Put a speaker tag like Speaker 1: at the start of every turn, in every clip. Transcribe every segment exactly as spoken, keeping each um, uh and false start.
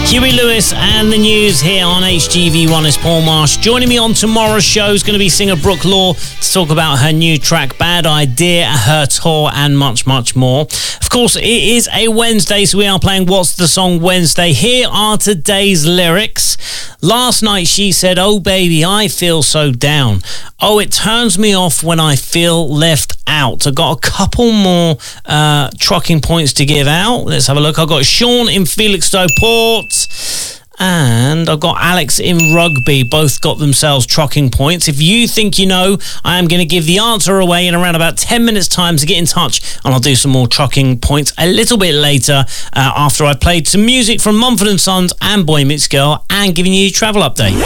Speaker 1: Huey Lewis and the news here on H G V one is Paul Marsh. Joining me on tomorrow's show is going to be singer Brooke Law to talk about her new track Bad Idea, her tour and much, much more. Of course, it is a Wednesday, so we are playing What's the Song Wednesday. Here are today's lyrics. Last night she said, oh baby, I feel so down. Oh, it turns me off when I feel left out. I've got a couple more uh, trucking points to give out. Let's have a look. I've got Sean in Felixstowe Port. And I've got Alex in Rugby. Both got themselves trucking points. If you think you know, I am going to give the answer away in around about ten minutes time, to get in touch and I'll do some more trucking points a little bit later uh, after I've played some music from Mumford and Sons and Boy Meets Girl and giving you a travel update.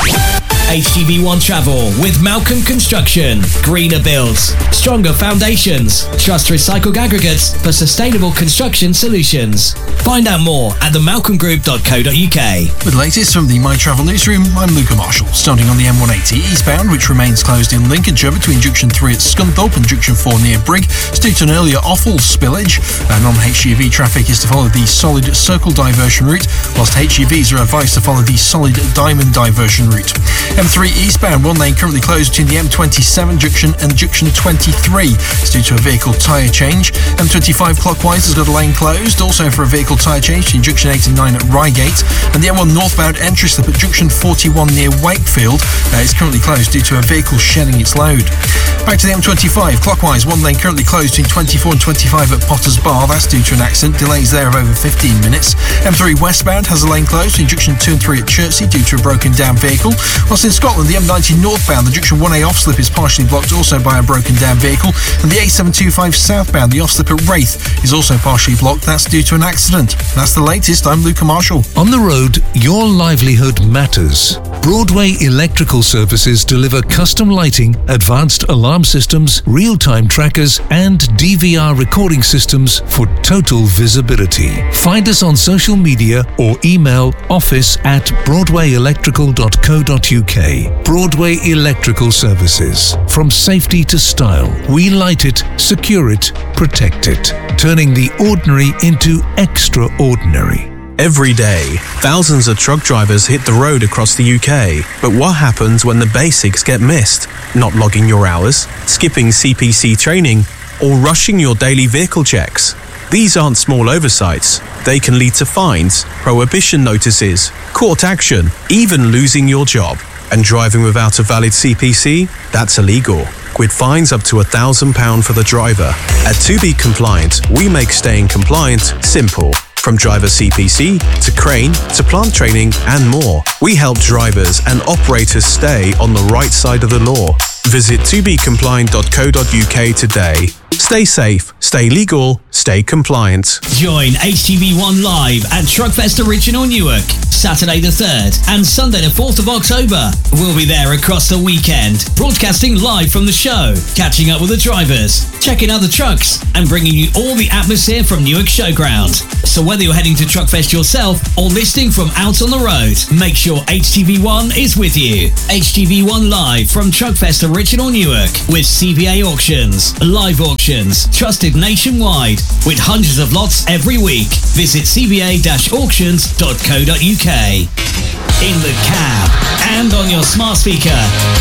Speaker 2: H G V one Travel with Malcolm Construction. Greener builds, stronger foundations. Trust recycled aggregates for sustainable construction solutions. Find out more at the malcolm group dot co dot uk.
Speaker 3: With the latest from the My Travel Newsroom, I'm Luca Marshall. Starting on the M one eighty eastbound, which remains closed in Lincolnshire between Junction three at Scunthorpe and Junction four near Brigg, due to an earlier offal spillage. And non-H G V traffic is to follow the solid circle diversion route, whilst H G Vs are advised to follow the solid diamond diversion route. M three eastbound, one lane currently closed between the M twenty-seven junction and Junction twenty-three. It's due to a vehicle tyre change. M twenty-five clockwise has got a lane closed, also for a vehicle tyre change between Junction eight and nine at Reigate. And the M one northbound entry slip at Junction forty-one near Wakefield uh, is currently closed due to a vehicle shedding its load. Back to the M twenty-five clockwise, one lane currently closed between twenty-four and twenty-five at Potters Bar. That's due to an accident. Delays there of over fifteen minutes. M three westbound has a lane closed between Junction two and three at Chertsey due to a broken down vehicle. Whilst in Scotland, the M ninety northbound, the Junction one A off slip is partially blocked also by a broken down vehicle. And the A seven twenty-five southbound, the off slip at Wraith is also partially blocked. That's due to an accident. That's the latest. I'm Luca Marshall.
Speaker 4: On the road, your livelihood matters. Broadway Electrical Services deliver custom lighting, advanced alarm systems, real-time trackers, and D V R recording systems for total visibility. Find us on social media or email office at broadway electrical dot co dot uk. Broadway Electrical Services. From safety to style, we light it, secure it, protect it, turning the ordinary into extraordinary.
Speaker 5: Every day, thousands of truck drivers hit the road across the U K. But what happens when the basics get missed? Not logging your hours, skipping C P C training, or rushing your daily vehicle checks? These aren't small oversights. They can lead to fines, prohibition notices, court action, even losing your job. And driving without a valid C P C? That's illegal, with fines up to one thousand pounds for the driver. At To Be Compliant, we make staying compliant simple. From driver C P C, to crane, to plant training, and more. We help drivers and operators stay on the right side of the law. Visit to be compliant dot co dot uk today. Stay safe, stay legal, stay compliant.
Speaker 2: Join H G V one live at Truckfest Original Newark, Saturday the third and Sunday the fourth of October. We'll be there across the weekend, broadcasting live from the show, catching up with the drivers, checking out the trucks, and bringing you all the atmosphere from Newark Showground. So whether you're heading to Truckfest yourself or listening from out on the road, make sure H G V one is with you. H G V one live from Truckfest Original Newark with C V A Auctions, live auctions, trusted nationwide with hundreds of lots every week. Visit c v a dash auctions dot co dot uk. In the cab and on your smart speaker,